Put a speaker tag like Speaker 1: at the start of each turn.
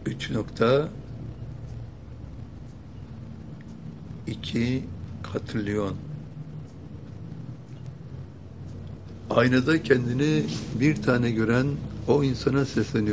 Speaker 1: 3.2 katrilyon. Aynada kendini bir tane gören o insana sesleniyorum.